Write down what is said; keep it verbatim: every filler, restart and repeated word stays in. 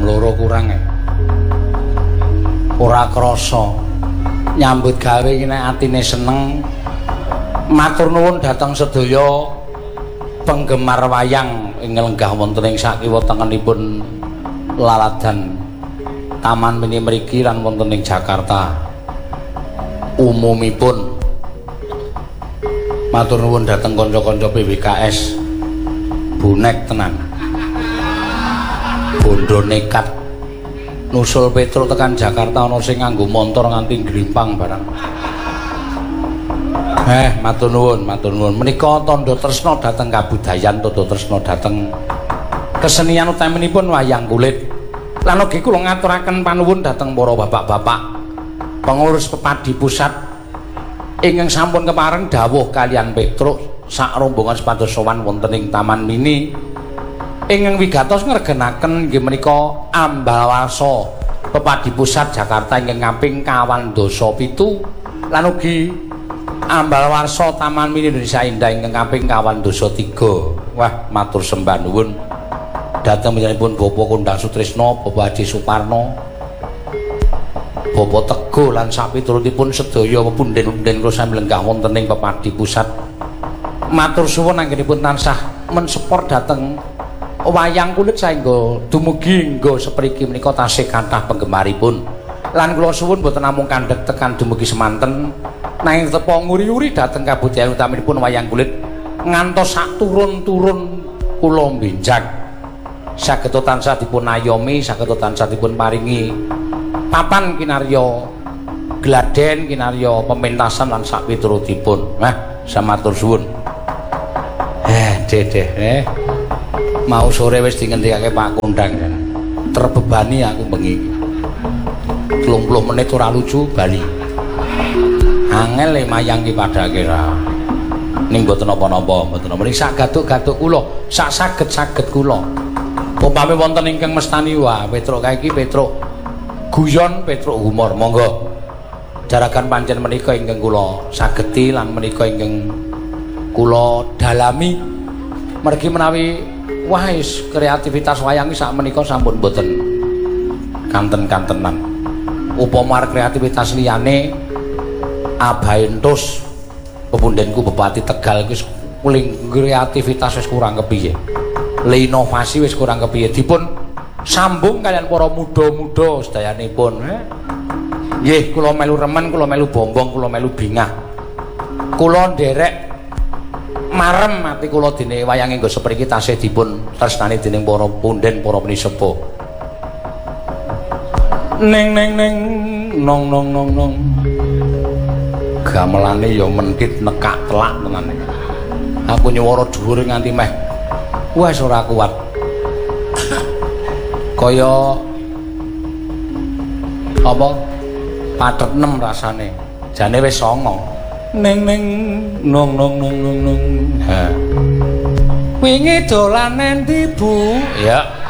jam loro kurang ya. Ora krasa nyambut gawe iki nek atine seneng. Matur nuwun dhateng sedaya penggemar wayang ing lenggah wonten ing sakiwa tengenipun laladan Taman Mini mriki lan wonten ing Jakarta umumipun. Matur nuwun dhateng kanca-kanca P W K S. Bonek tenan. Bondo nekat nusul Petro tekan Jakarta ana sing nganggo montor nganti grimpang barang. Eh, matur nuwun, matur nuwun. Menika tandha tresna dhateng kabudayan, tandha tresna dhateng kesenian utaminipun wayang kulit. Lan ugi kula ngaturaken panuwun dhateng para bapak-bapak pengurus Pepadi Pusat ingkang sampun kepareng dawuh kalian Petruk sak rombongan sepados sowan wonten ing Taman Mini ingkang wigatos ngregenaken inggih menika Ambalwasa Pepadi Pusat Jakarta ingkang kaping kawan dasa pitu lan ugi Ambalwasa Taman Mini Indonesia Indah ingkang kaping kawan dasa tiga. Wah, matur sembah nuwun dhateng panjenenganipun Bapak Kondang Sutrisno, Bapak Haji Suparno, Bapak Teguh lan sapiturutipun sedaya pepunden-punden kula sami lenggah wonten ing Pepadi Pusat. Matur suwun anggenipun tansah mensupport dhateng wayang kulit saengga dumugi nggo sepriki menika tasih kathah penggemaripun. Lan kula suwun boten namung kandhek tekan dumugi semanten nanging tepa nguri-uri dhateng kabudayan utaminipun wayang kulit ngantos sak turun-turun kula benjang. Saged tansah dipun ayomi, saged tansah dipun paringi papan kinarya gladen, kinarya pementasan lan sak piturutipun. Nah, samatur suwun. Eh, dedeh, eh. Mau sore wis dingendikake Pak Kondang. Terbebani aku bengi. telung puluh menit ora lucu bali. Angel e mayang ki padake ra. Ning mboten napa-napa, mboten napa. Ning sak gatuk-gatuk kula, sak saged-saged kula. Upami wonten ingkang mestani wah Petruk kae iki Petruk guyon, Petruk humor. Monggo. Jarakan pancen menika ingkang kula sageti lan menika ingkang kula dalami. Mergi menawi wah is kreativitas wayang iki sak menika sampun mboten kanten-kantenan. Upama kreativitas liyane Abaentus pepundenku Bupati Tegal iki kreativitas wis kurang kepiye. Le inovasi wis kurang kepiye dipun sambung kalian para muda-muda sedayanipun. Eh? Nggih, kula melu remen, kula melu bombong, kula melu bingah. Kula nderek marem ati kula dene wayange nggo sepriki tasih dipun tresnani dening para punden, para meni sepuh. Neng neng neng nong nong nong nong. Gamelane ya mentit nekak telak tenane. Aku nyuwara dhuwur nganti meh wes ora kuat. Kaya apa? Pathet nem rasane. Jane wis songo. Ning ning nong nong nong nong nong. Ha. Wingi dolan endi, Bu? Ya.